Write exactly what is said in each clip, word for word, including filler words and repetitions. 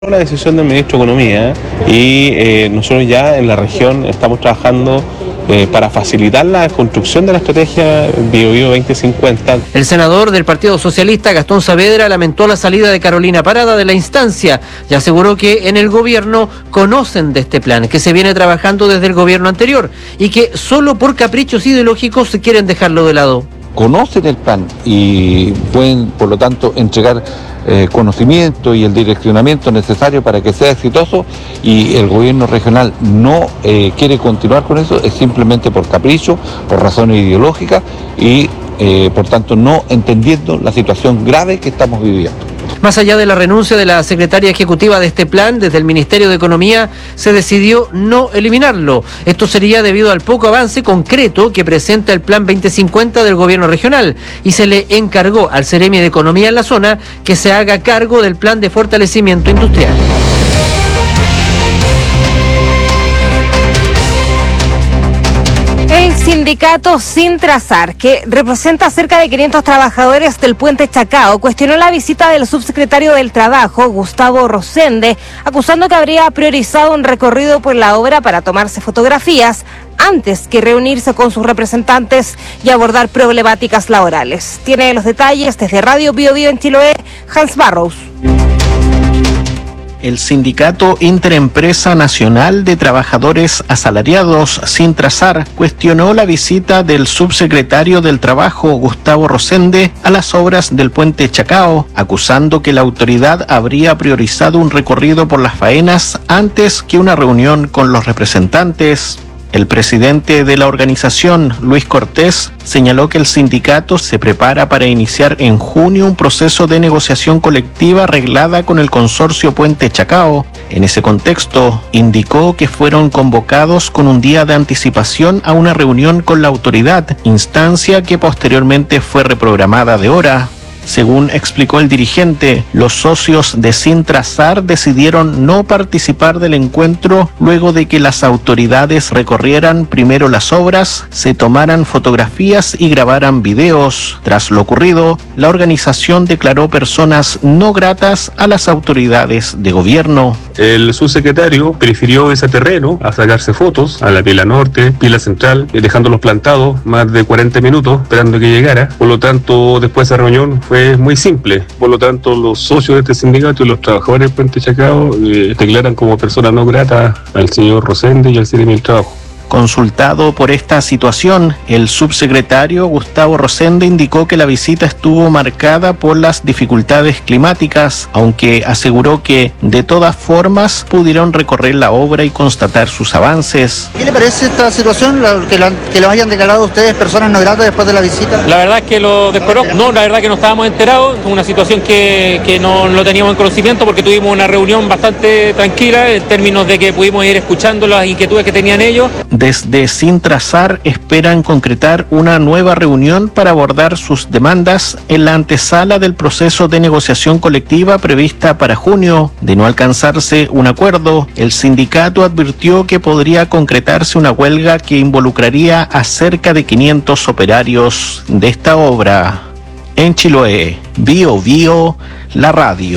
La decisión del ministro de Economía y eh, nosotros ya en la región estamos trabajando eh, para facilitar la construcción de la estrategia Bio Bio veinte cincuenta. El senador del Partido Socialista, Gastón Saavedra, lamentó la salida de Carolina Parada de la instancia y aseguró que en el gobierno conocen de este plan, que se viene trabajando desde el gobierno anterior y que solo por caprichos ideológicos se quieren dejarlo de lado. Conocen el plan y pueden, por lo tanto, entregar eh, conocimiento y el direccionamiento necesario para que sea exitoso, y el gobierno regional no eh, quiere continuar con eso, es simplemente por capricho, por razones ideológicas y, eh, por tanto, no entendiendo la situación grave que estamos viviendo. Más allá de la renuncia de la secretaria ejecutiva de este plan, desde el Ministerio de Economía se decidió no eliminarlo. Esto sería debido al poco avance concreto que presenta el Plan veinte cincuenta del gobierno regional, y se le encargó al Seremi de Economía en la zona que se haga cargo del plan de fortalecimiento industrial. El sindicato Sintrasar, que representa a cerca de quinientos trabajadores del puente Chacao, cuestionó la visita del subsecretario del Trabajo, Gustavo Rosende, acusando que habría priorizado un recorrido por la obra para tomarse fotografías antes que reunirse con sus representantes y abordar problemáticas laborales. Tiene los detalles desde Radio Bio Bio en Chiloé, Hans Barrows. El Sindicato Interempresa Nacional de Trabajadores Asalariados, Sintrasar, cuestionó la visita del subsecretario del Trabajo, Gustavo Rosende, a las obras del puente Chacao, acusando que la autoridad habría priorizado un recorrido por las faenas antes que una reunión con los representantes. El presidente de la organización, Luis Cortés, señaló que el sindicato se prepara para iniciar en junio un proceso de negociación colectiva arreglada con el consorcio Puente Chacao. En ese contexto, indicó que fueron convocados con un día de anticipación a una reunión con la autoridad, instancia que posteriormente fue reprogramada de hora. Según explicó el dirigente, los socios de Sintrasar decidieron no participar del encuentro luego de que las autoridades recorrieran primero las obras, se tomaran fotografías y grabaran videos. Tras lo ocurrido, la organización declaró personas no gratas a las autoridades de gobierno. El subsecretario prefirió ese terreno a sacarse fotos a la pila norte, pila central, dejándolos plantados más de cuarenta minutos esperando que llegara. Por lo tanto, después de esa reunión fue muy simple. Por lo tanto, los socios de este sindicato y los trabajadores del Puente Chacao eh, declaran como personas no gratas al señor Rosende y al Seremi del Trabajo. Consultado por esta situación, el subsecretario Gustavo Rosende indicó que la visita estuvo marcada por las dificultades climáticas, aunque aseguró que de todas formas pudieron recorrer la obra y constatar sus avances. ¿Qué le parece esta situación, que lo, que lo hayan declarado ustedes personas no gratas después de la visita? La verdad es que lo desconozco, no, la verdad que no estábamos enterados, una situación que, que no lo teníamos en conocimiento porque tuvimos una reunión bastante tranquila en términos de que pudimos ir escuchando las inquietudes que tenían ellos. Desde Sintrasar esperan concretar una nueva reunión para abordar sus demandas en la antesala del proceso de negociación colectiva prevista para junio. De no alcanzarse un acuerdo, el sindicato advirtió que podría concretarse una huelga que involucraría a cerca de quinientos operarios de esta obra. En Chiloé, Bio Bio, la radio.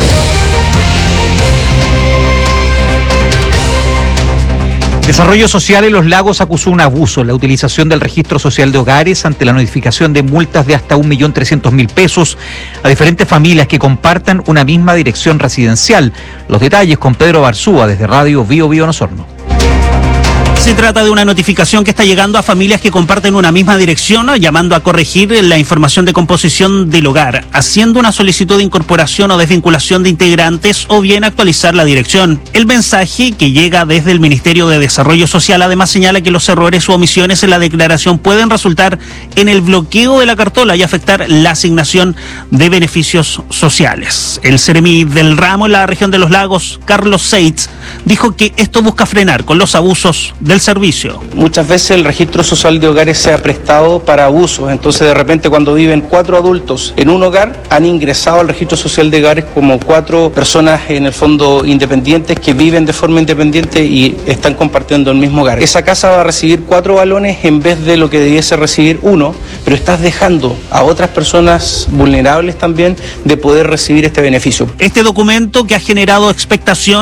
Desarrollo Social en Los Lagos acusó un abuso en la utilización del registro social de hogares ante la notificación de multas de hasta un millón trescientos mil pesos a diferentes familias que compartan una misma dirección residencial. Los detalles con Pedro Barzúa desde Radio Bio Bio Osorno. Se trata de una notificación que está llegando a familias que comparten una misma dirección, llamando a corregir la información de composición del hogar, haciendo una solicitud de incorporación o desvinculación de integrantes o bien actualizar la dirección. El mensaje, que llega desde el Ministerio de Desarrollo Social, además señala que los errores u omisiones en la declaración pueden resultar en el bloqueo de la cartola y afectar la asignación de beneficios sociales. El Seremi del ramo en la región de Los Lagos, Carlos Seitz, dijo que esto busca frenar con los abusos de del servicio. Muchas veces el registro social de hogares se ha prestado para abusos, entonces de repente cuando viven cuatro adultos en un hogar han ingresado al registro social de hogares como cuatro personas en el fondo independientes que viven de forma independiente y están compartiendo el mismo hogar. Esa casa va a recibir cuatro balones en vez de lo que debiese recibir uno, pero estás dejando a otras personas vulnerables también de poder recibir este beneficio. Este documento que ha generado expectación